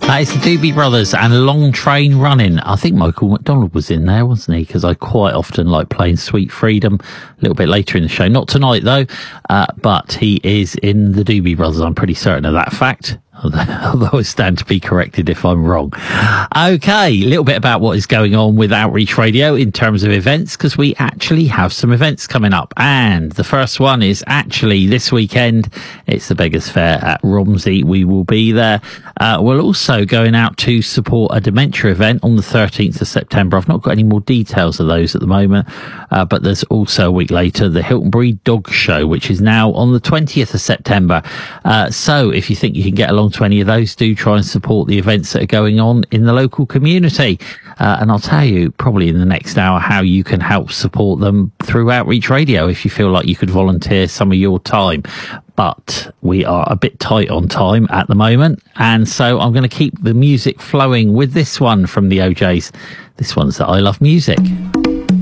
It's the Doobie Brothers and Long Train Running. I think Michael McDonald was in there, wasn't he? Because I quite often like playing Sweet Freedom a little bit later in the show. Not tonight, though, but he is in the Doobie Brothers. I'm pretty certain of that fact. Although I stand to be corrected if I'm wrong. Okay, a little bit about what is going on with Outreach Radio in terms of events, because we actually have some events coming up. And the first one is actually this weekend. It's the Beggars Fair at Romsey. We will be there. We're also going out to support a dementia event on the 13th of September. I've not got any more details of those at the moment, but there's also a week later the Hilton Breed Dog Show, which is now on the 20th of September. So if you think you can get along to any of those, do try and support the events that are going on in the local community. And I'll tell you probably in the next hour how you can help support them through Outreach Radio if you feel like you could volunteer some of your time. But we are a bit tight on time at the moment, and so I'm going to keep the music flowing with this one from the OJs. This one's that I Love Music.